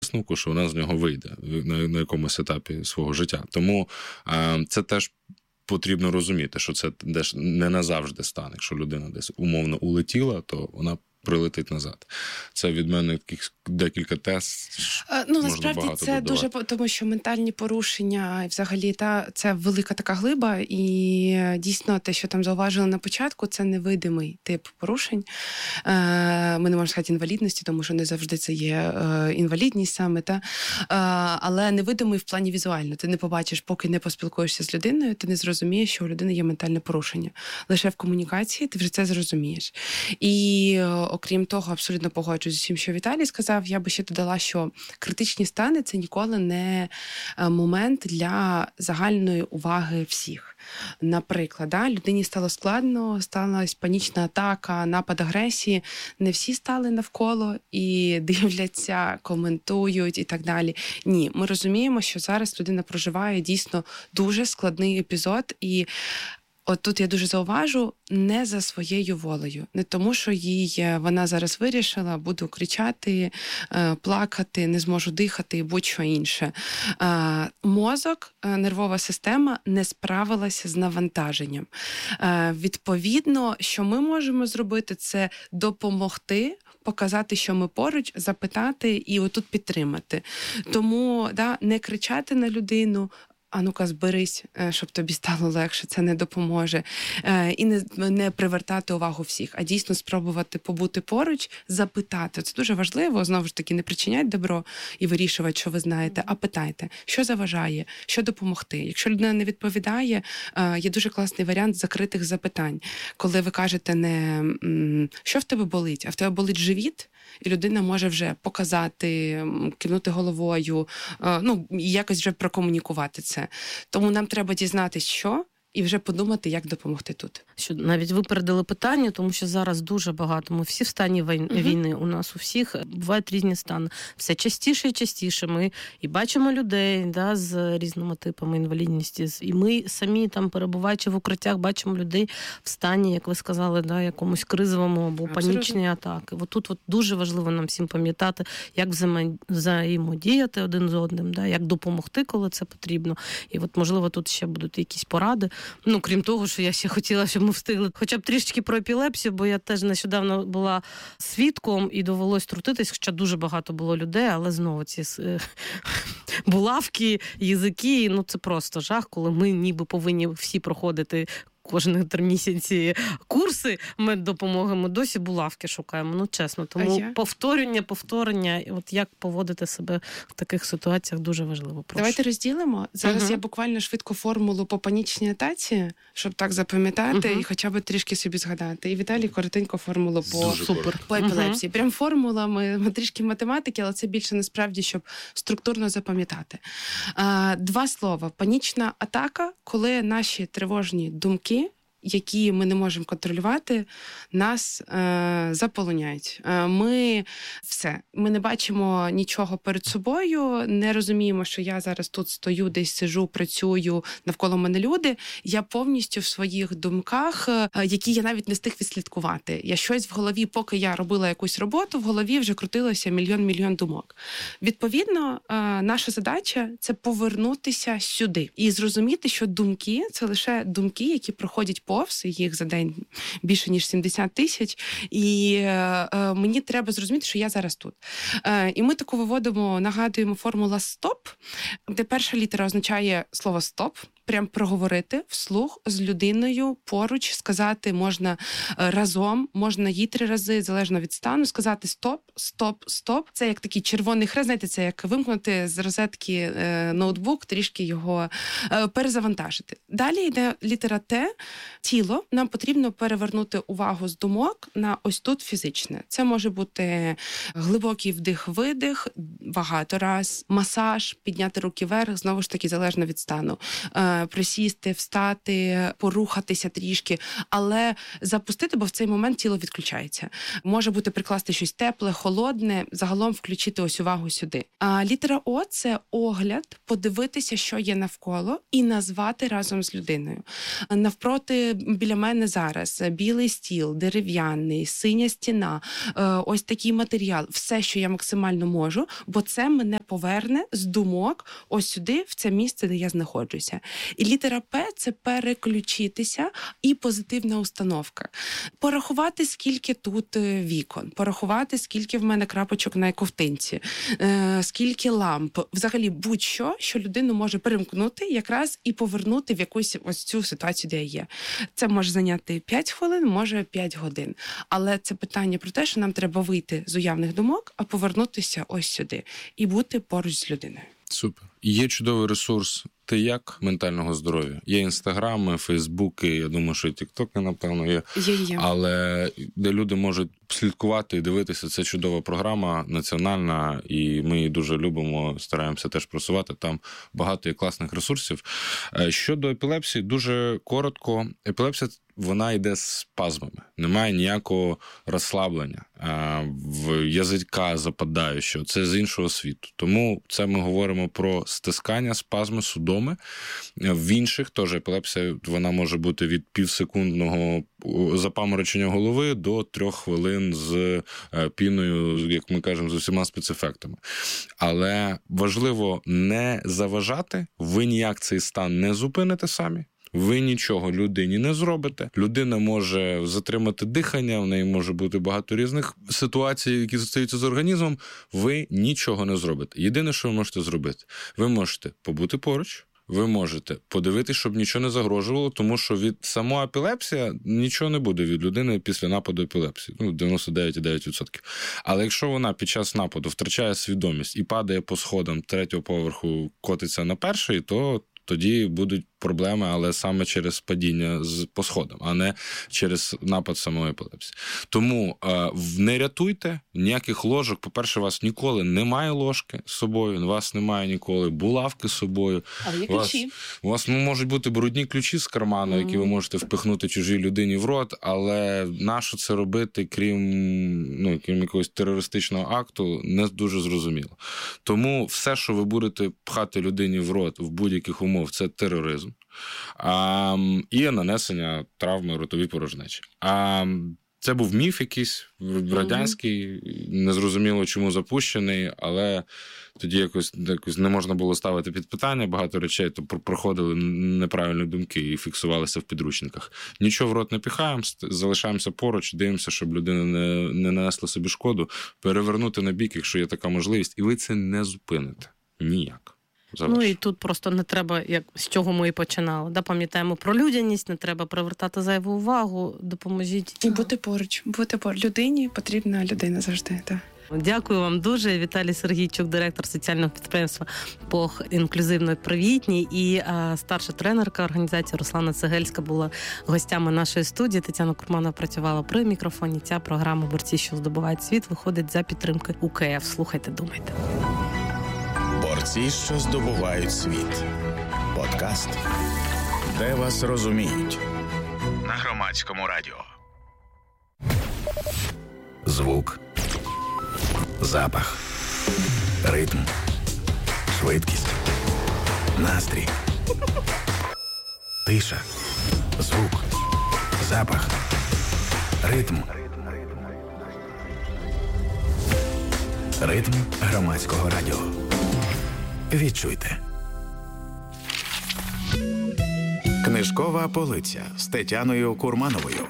висновку, що вона з нього вийде на якомусь етапі свого життя. Тому це теж потрібно розуміти, що це не назавжди стане. Якщо людина десь умовно улетіла, то вона прилетить назад. Це від мене декілька тез. Насправді це дуже, тому що ментальні порушення, і взагалі, це велика така глиба, і дійсно те, що там зауважили на початку, це невидимий тип порушень. Ми не можемо сказати інвалідності, тому що не завжди це є інвалідність саме, але невидимий в плані візуально. Ти не побачиш, поки не поспілкуєшся з людиною, ти не зрозумієш, що у людини є ментальне порушення. Лише в комунікації ти вже це зрозумієш. І окрім того, абсолютно погоджуюсь з усім, що Віталій сказав, я би ще додала, що критичні стани – це ніколи не момент для загальної уваги всіх. Наприклад, людині стало складно, сталася панічна атака, напад агресії. Не всі стали навколо і дивляться, коментують і так далі. Ні, ми розуміємо, що зараз людина проживає дійсно дуже складний епізод, і от тут я дуже зауважу, не за своєю волею. Не тому, що вона зараз вирішила, буду кричати, плакати, не зможу дихати і будь-що інше. Мозок, нервова система не справилася з навантаженням. Відповідно, що ми можемо зробити, це допомогти, показати, що ми поруч, запитати і отут підтримати. Тому не кричати на людину, а ну-ка зберись, щоб тобі стало легше, це не допоможе. І не привертати увагу всіх, а дійсно спробувати побути поруч, запитати. Це дуже важливо, знову ж таки, не причинять добро і вирішувати, що ви знаєте, а питайте, що заважає, що допомогти. Якщо людина не відповідає, є дуже класний варіант закритих запитань. Коли ви кажете не що в тебе болить, а в тебе болить живіт, і людина може вже показати, кивнути головою, якось вже прокомунікувати це. Тому нам треба дізнатися, що, і вже подумати, як допомогти тут. Що навіть випередили питання, тому що зараз дуже багато. Ми всі в стані війни. У нас у всіх бувають різні стани. Все частіше і частіше. Ми і бачимо людей з різними типами інвалідності. І ми самі, перебуваючи в укриттях, бачимо людей в стані, як ви сказали, якомусь кризовому або панічній атаки. Тут дуже важливо нам всім пам'ятати, як взаємодіяти один з одним, як допомогти, коли це потрібно. І можливо, тут ще будуть якісь поради. Крім того, що я ще хотіла, щоб ми встигли хоча б трішечки про епілепсію, бо я теж нещодавно була свідком і довелось трутитись, хоча дуже багато було людей, але знову ці булавки, язики, це просто жах, коли ми ніби повинні всі проходити кожних 3 місяці курси меддопомоги, ми досі булавки шукаємо, чесно. Тому повторення, і як поводити себе в таких ситуаціях дуже важливо. Прошу. Давайте розділимо. Зараз я буквально швидко формулу по панічній атаці, щоб так запам'ятати і хоча б трішки собі згадати. І Віталій коротенько формулу по епілепсії. Прям формула, ми трішки математики, але це більше насправді, щоб структурно запам'ятати. 2 слова. Панічна атака, коли наші тривожні думки, які ми не можемо контролювати, нас заполоняють. Ми не бачимо нічого перед собою, не розуміємо, що я зараз тут стою, десь сижу, працюю, навколо мене люди. Я повністю в своїх думках, які я навіть не встиг відслідкувати. Я щось в голові, поки я робила якусь роботу, в голові вже крутилося мільйон думок. Відповідно, наша задача – це повернутися сюди і зрозуміти, що думки – це лише думки, які проходять повз, їх за день більше, ніж 70 тисяч, і мені треба зрозуміти, що я зараз тут. І ми таку виводимо, нагадуємо формула «стоп», де перша літера означає слово «стоп», прям проговорити вслух з людиною поруч, сказати можна разом, можна їй 3 рази, залежно від стану, сказати стоп, стоп, стоп. Це як такий червоний хрест, знаєте, це як вимкнути з розетки ноутбук, трішки його перезавантажити. Далі йде літера Т, тіло. Нам потрібно перевернути увагу з думок на ось тут фізичне. Це може бути глибокий вдих-видих, багато раз, масаж, підняти руки вверх, знову ж таки, залежно від стану. присісти, встати, порухатися трішки, але запустити, бо в цей момент тіло відключається. Може бути прикласти щось тепле, холодне, загалом включити ось увагу сюди. А літера О – це огляд, подивитися, що є навколо, і назвати разом з людиною. Навпроти біля мене зараз білий стіл, дерев'яний, синя стіна, ось такий матеріал. Все, що я максимально можу, бо це мене поверне з думок ось сюди, в це місце, де я знаходжуся. І літера П – це переключитися і позитивна установка. Порахувати, скільки тут вікон, порахувати, скільки в мене крапочок на ковтинці, скільки ламп. Взагалі будь-що, що людину може перемкнути якраз і повернути в якусь ось цю ситуацію, де є. Це може зайняти 5 хвилин, може 5 годин. Але це питання про те, що нам треба вийти з уявних думок, а повернутися ось сюди і бути поруч з людиною. Супер. Є чудовий ресурс «Ти як?» ментального здоров'я. Є інстаграми, фейсбуки, я думаю, що і тіктоки, напевно, є. Є. Але де люди можуть слідкувати і дивитися, це чудова програма, національна, і ми її дуже любимо, стараємося теж просувати. Там багато є класних ресурсів. Щодо епілепсії, дуже коротко. Епілепсія, вона йде з спазмами. Немає ніякого розслаблення, в язика западаючого. Це з іншого світу. Тому це ми говоримо про стискання, спазми, судоми. В інших теж епілепсія, вона може бути від півсекундного запаморочення голови до 3 хвилин з піною, як ми кажемо, з усіма спецефектами. Але важливо не заважати, ви ніяк цей стан не зупините самі. Ви нічого людині не зробите. Людина може затримати дихання, в неї може бути багато різних ситуацій, які зостаються з організмом. Ви нічого не зробите. Єдине, що ви можете зробити, ви можете побути поруч, ви можете подивитись, щоб нічого не загрожувало, тому що від самої епілепсія нічого не буде від людини після нападу епілепсії. 99,9%. Але якщо вона під час нападу втрачає свідомість і падає по сходам 3-го поверху, котиться на 1-й, то тоді будуть проблеми, але саме через падіння по сходам, а не через напад самої епілепсії. Тому не рятуйте ніяких ложок. По-перше, у вас ніколи немає ложки з собою, у вас немає ніколи булавки з собою. А є ключі? У вас можуть бути брудні ключі з карману, які ви можете впихнути чужій людині в рот, але нащо це робити, крім якогось терористичного акту, не дуже зрозуміло. Тому все, що ви будете пхати людині в рот в будь-яких умов, це тероризм. І нанесення травми ротовій порожнечі. Це був міф якийсь радянський, незрозуміло чому запущений, але тоді якось не можна було ставити під питання, багато речей то проходили неправильні думки і фіксувалися в підручниках. Нічого в рот не піхаємо, залишаємося поруч, дивимося, щоб людина не нанесла собі шкоду, перевернути на бік, якщо є така можливість, і ви це не зупините ніяк. І тут просто не треба, з чого ми і починали. Пам'ятаємо про людяність, не треба привертати зайву увагу, допоможіть. І бути поруч. Людині потрібна людина завжди, так. Дякую вам дуже. Віталій Сергійчук, директор соціального підприємства ПОГ «Інклюзивно привітні», і старша тренерка організації Руслана Цегельська була гостями нашої студії. Тетяна Курманова працювала при мікрофоні. Ця програма «Борці, що здобувають світ» виходить за підтримки УКФ. Слухайте, думайте. Борці, що здобувають світ. Подкаст, де вас розуміють. На Громадському радіо. Звук. Запах. Ритм. Швидкість. Настрій. Тиша. Звук. Запах. Ритм. Ритм Громадського радіо. Відчуйте. Книжкова полиця з Тетяною Курмановою.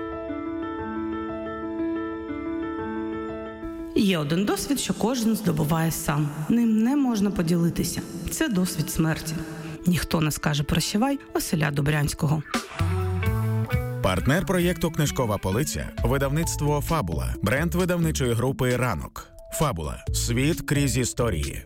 Є один досвід, що кожен здобуває сам. Ним не можна поділитися. Це досвід смерті. Ніхто не скаже «прощавай» Василя Добрянського. Партнер проєкту «Книжкова полиця» – видавництво «Фабула», бренд видавничої групи «Ранок». «Фабула» – світ крізь історії.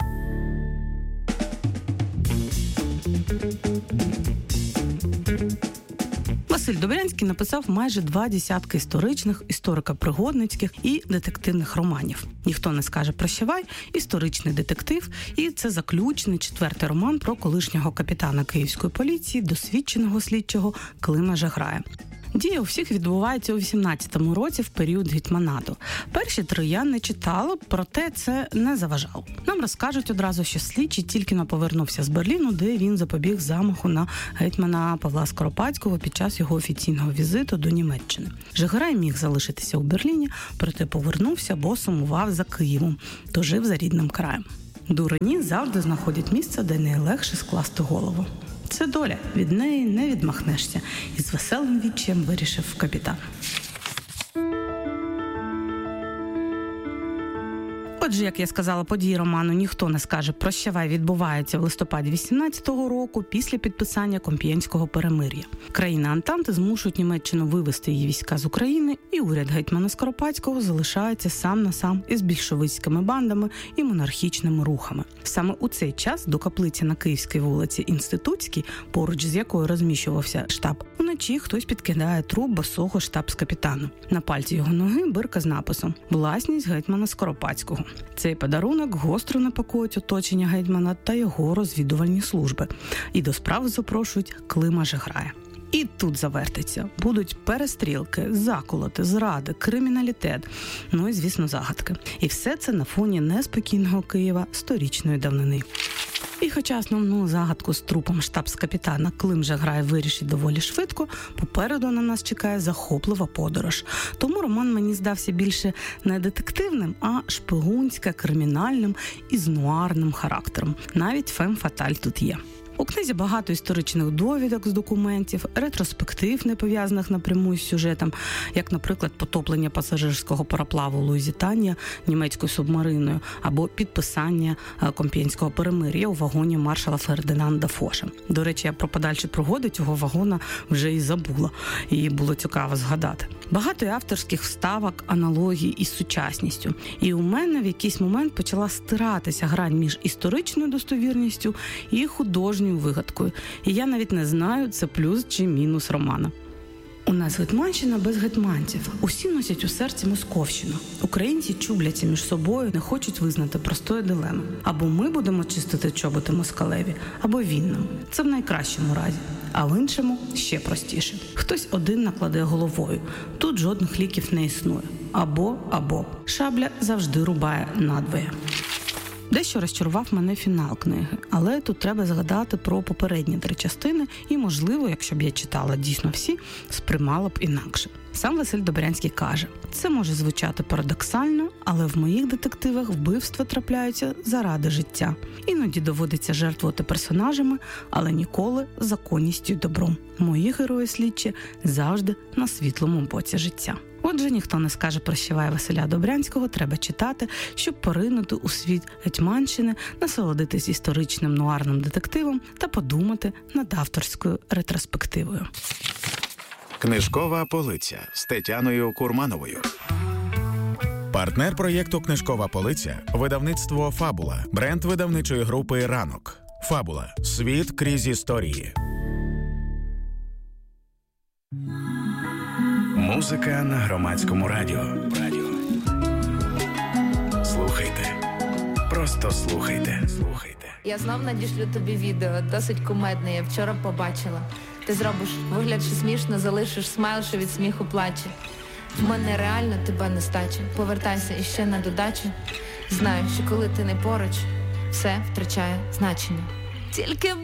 Василь Добрянський написав майже 20 історичних, історико-пригодницьких і детективних романів. «Ніхто не скаже прощавай» – історичний детектив, і це заключний 4-й роман про колишнього капітана Київської поліції, досвідченого слідчого Клима Жеграя. Дія у всіх відбувається у 18-му році в період гетьманату. Перші 3 я не читала, проте це не заважало. Нам розкажуть одразу, що слідчий тільки-но повернувся з Берліну, де він запобіг замаху на гетьмана Павла Скоропадського під час його офіційного візиту до Німеччини. Жеграй міг залишитися у Берліні, проте повернувся, бо сумував за Києвом, то жив за рідним краєм. Дурені завжди знаходять місце, де найлегше скласти голову. Це доля, від неї не відмахнешся. І з веселим відчаєм вирішив капітан. Отже, як я сказала, події роману «Ніхто не скаже прощавай» відбуваються в листопаді 18-го року після підписання Комп'єнського перемир'я. Країни Антанти змушують Німеччину вивести її війська з України, і уряд гетьмана Скоропадського залишається сам на сам із більшовицькими бандами і монархічними рухами. Саме у цей час до каплиці на Київській вулиці Інститутській, поруч з якою розміщувався штаб, вночі хтось підкидає труп босого штабс-капітану. На пальці його ноги бирка з написом «Власність гетьмана Скоропадського». Цей подарунок гостро непокоїть оточення гетьмана та його розвідувальні служби. І до справи запрошують Клима Жеграя. І тут завертиться. Будуть перестрілки, заколоти, зради, криміналітет, ну і, звісно, загадки. І все це на фоні неспокійного Києва сторічної давнини. І хоча основну загадку з трупом штабс-капітана Клим Жеграй вирішить доволі швидко, попереду на нас чекає захоплива подорож. Тому роман мені здався більше не детективним, а шпигунсько-кримінальним і з нуарним характером. Навіть фем-фаталь тут є. У книзі багато історичних довідок з документів, ретроспектив, не пов'язаних напряму з сюжетом, як, наприклад, потоплення пасажирського пароплаву Луїзитанія німецькою субмариною або підписання Комп'єнського перемир'я у вагоні маршала Фердинанда Фоша. До речі, я про подальші пригоди цього вагона вже і забула, і було цікаво згадати. Багато авторських вставок, аналогій із сучасністю. І у мене в якийсь момент почала стиратися грань між історичною достовірністю і художньою вигадкою. І я навіть не знаю, це плюс чи мінус романа. У нас Гетьманщина без гетьманців. Усі носять у серці московщину. Українці чубляться між собою, не хочуть визнати простої дилеми. Або ми будемо чистити чоботи москалеві, або він нам. Це в найкращому разі. А в іншому ще простіше. Хтось один накладе головою. Тут жодних ліків не існує. Або. Шабля завжди рубає надвоє. Дещо розчарував мене фінал книги, але тут треба згадати про попередні 3 частини і, можливо, якщо б я читала дійсно всі, сприймала б інакше. Сам Василь Добрянський каже, це може звучати парадоксально, але в моїх детективах вбивства трапляються заради життя. Іноді доводиться жертвувати персонажами, але ніколи законністю й добром. Мої герої-слідчі завжди на світлому боці життя. Отже, ніхто не скаже прощавай Василя Добрянського, треба читати, щоб поринути у світ Гетьманщини, насолодитись історичним нуарним детективом та подумати над авторською ретроспективою. Книжкова полиця з Тетяною Курмановою. Партнер проєкту «Книжкова полиця» – видавництво «Фабула», бренд видавничої групи «Ранок». «Фабула» – світ крізь історії. Музика на Громадському радіо. Слухайте. Просто слухайте. Я знов надішлю тобі відео, досить кумедне, я вчора побачила. Ти зробиш вигляд, що смішно, залишиш смайл, що від сміху плаче. В мене реально тебе нестача, повертайся іще на додачу. Знаю, що коли ти не поруч, все втрачає значення. Тільки